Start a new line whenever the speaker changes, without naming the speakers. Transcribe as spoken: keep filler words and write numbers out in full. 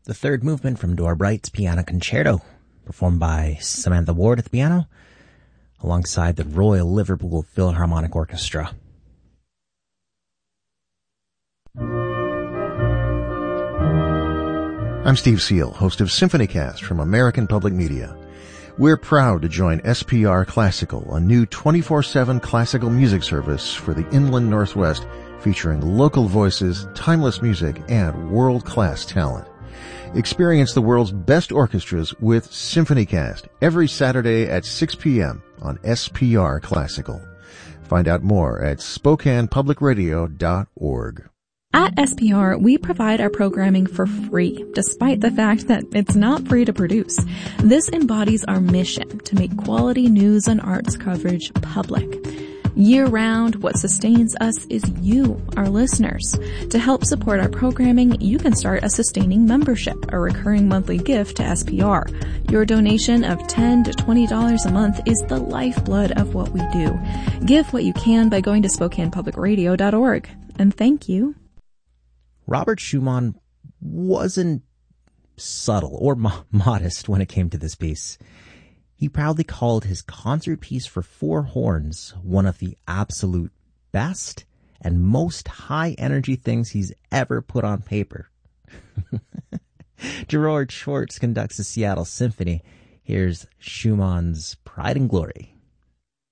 the third movement from Dora Bright's Piano Concerto, performed by Samantha Ward at the piano, alongside the Royal Liverpool Philharmonic Orchestra.
I'm Steve Seal, host of SymphonyCast from American Public Media. We're proud to join S P R Classical, a new twenty-four seven classical music service for the Inland Northwest, featuring local voices, timeless music, and world-class talent. Experience the world's best orchestras with SymphonyCast every Saturday at six p.m. on S P R Classical. Find out more at spokane public radio dot org.
At S P R, we provide our programming for free, despite the fact that it's not free to produce. This embodies our mission to make quality news and arts coverage public. Year-round, what sustains us is you, our listeners. To help support our programming, you can start a sustaining membership, a recurring monthly gift to S P R. Your donation of ten to twenty dollars a month is the lifeblood of what we do. Give what you can by going to spokane public radio dot org. And thank you.
Robert Schumann wasn't subtle or mo- modest when it came to this piece. He proudly called his concert piece for four horns one of the absolute best and most high-energy things he's ever put on paper. Gerard Schwartz conducts the Seattle Symphony. Here's Schumann's Pride and Glory.